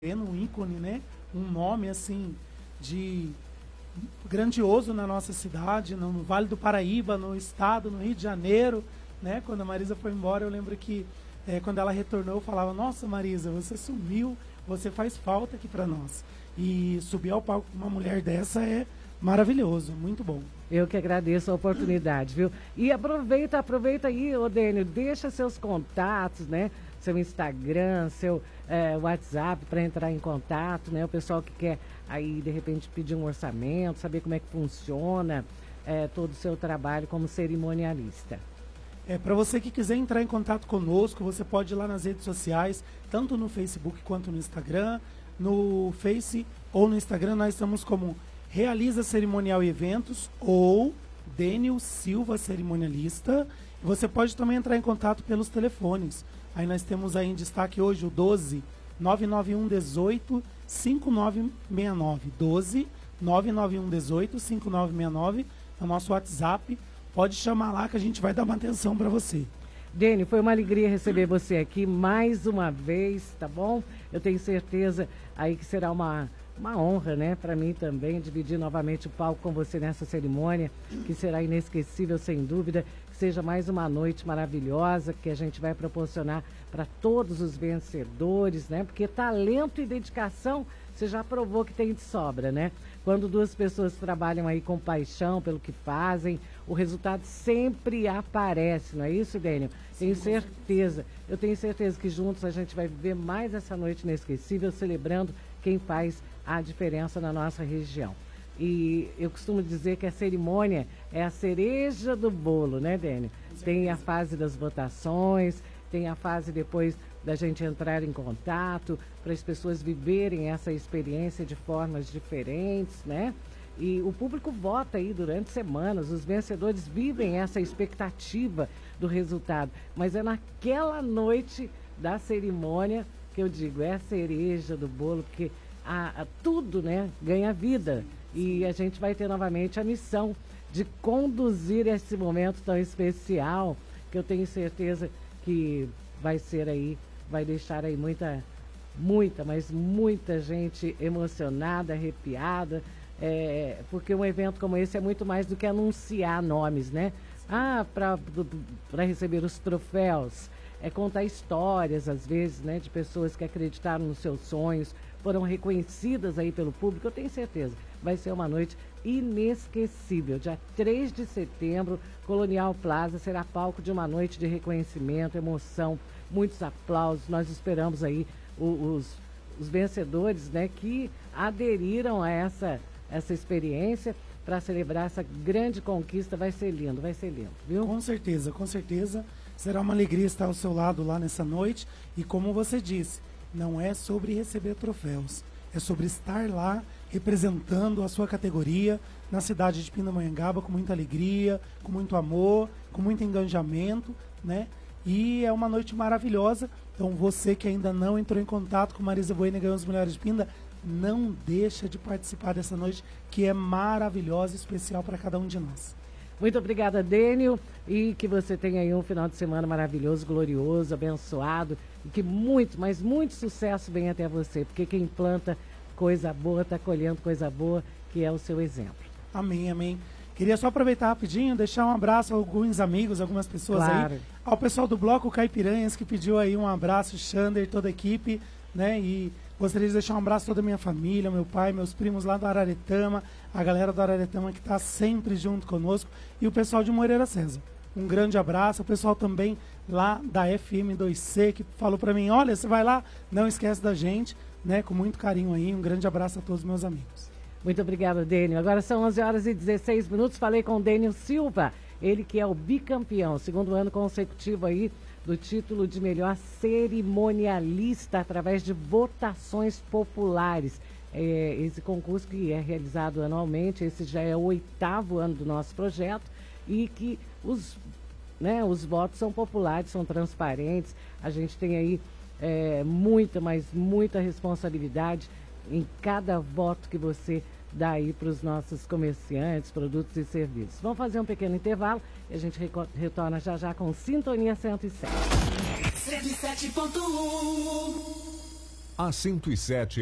um ícone, né? Um nome assim de grandioso na nossa cidade, no Vale do Paraíba, no estado, no Rio de Janeiro, né? Quando a Marisa foi embora, eu lembro que quando ela retornou, eu falava: nossa, Marisa, você sumiu, você faz falta aqui para nós. E subir ao palco com uma mulher dessa é maravilhoso, muito bom. Eu que agradeço a oportunidade, viu? E aproveita aí, ô Dênio, deixa seus contatos, né? Seu Instagram, seu WhatsApp para entrar em contato, né? O pessoal que quer aí, de repente, pedir um orçamento, saber como é que funciona todo o seu trabalho como cerimonialista. Para você que quiser entrar em contato conosco, você pode ir lá nas redes sociais, tanto no Facebook quanto no Instagram. No Face ou no Instagram nós estamos como Realiza Cerimonial e Eventos ou Dênio Silva Cerimonialista. Você pode também entrar em contato pelos telefones. Aí nós temos aí em destaque hoje o 12 991 18 5969. 12 991 18 5969 é o nosso WhatsApp. Pode chamar lá que a gente vai dar uma atenção para você. Dênio, foi uma alegria receber você aqui mais uma vez, tá bom? Eu tenho certeza aí que será uma honra, né, para mim também, dividir novamente o palco com você nessa cerimônia, que será inesquecível, sem dúvida, que seja mais uma noite maravilhosa, que a gente vai proporcionar para todos os vencedores, né, porque talento e dedicação, você já provou que tem de sobra, né? Quando duas pessoas trabalham aí com paixão pelo que fazem, o resultado sempre aparece, não é isso, Dênio? Tenho certeza, eu tenho certeza que juntos a gente vai viver mais essa noite inesquecível, celebrando quem faz a diferença na nossa região. E eu costumo dizer que a cerimônia é a cereja do bolo, né, Dênio? Tem a fase das votações, tem a fase depois da gente entrar em contato, para as pessoas viverem essa experiência de formas diferentes, né? E o público vota aí durante semanas, os vencedores vivem essa expectativa do resultado. Mas é naquela noite da cerimônia que eu digo, é a cereja do bolo, porque tudo, né, ganha vida. E a gente vai ter novamente a missão de conduzir esse momento tão especial, que eu tenho certeza que vai ser aí, vai deixar aí muita gente emocionada, arrepiada, porque um evento como esse é muito mais do que anunciar nomes, né? Para receber os troféus, é contar histórias, às vezes, né, de pessoas que acreditaram nos seus sonhos, foram reconhecidas aí pelo público. Eu tenho certeza, vai ser uma noite inesquecível. Dia 3 de setembro, Colonial Plaza será palco de uma noite de reconhecimento, emoção, muitos aplausos. Nós esperamos aí os vencedores, né, que aderiram a essa experiência para celebrar essa grande conquista. Vai ser lindo, viu? Com certeza, com certeza. Será uma alegria estar ao seu lado lá nessa noite. E como você disse, não é sobre receber troféus, é sobre estar lá representando a sua categoria na cidade de Pindamonhangaba com muita alegria, com muito amor, com muito engajamento, né? E é uma noite maravilhosa. Então você que ainda não entrou em contato com Marisa Bueno e ganhou as Mulheres de Pinda, não deixa de participar dessa noite que é maravilhosa e especial para cada um de nós. Muito obrigada, Dênio, e que você tenha aí um final de semana maravilhoso, glorioso, abençoado, e que muito, mas muito sucesso venha até você, porque quem planta coisa boa está colhendo coisa boa, que é o seu exemplo. Amém, amém. Queria só aproveitar rapidinho, deixar um abraço a alguns amigos, algumas pessoas claro. Aí, ao pessoal do Bloco Caipiranhas, que pediu aí um abraço, Xander, toda a equipe, né, e gostaria de deixar um abraço a toda a minha família, meu pai, meus primos lá do Araretama, a galera do Araretama que está sempre junto conosco, e o pessoal de Moreira César. Um grande abraço, o pessoal também lá da FM2C, que falou para mim, olha, você vai lá, não esquece da gente, né, com muito carinho aí, um grande abraço a todos os meus amigos. Muito obrigada, Dênio. Agora são 11h16, falei com o Dênio Silva, ele que é o bicampeão, segundo ano consecutivo aí, do título de melhor cerimonialista através de votações populares. Esse concurso que é realizado anualmente, esse já é o 8º ano do nosso projeto e que os votos são populares, são transparentes. A gente tem aí muita responsabilidade em cada voto que você dá aí para os nossos comerciantes, produtos e serviços. Vamos fazer um pequeno intervalo e a gente retorna já com Sintonia 107. 107.1 A 107